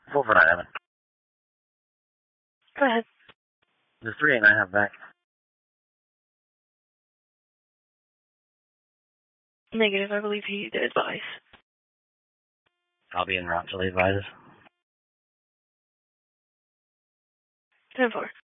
449. Go ahead. The 389 have back. Negative, I believe he did advise. I'll be en route till he advises. 10-4.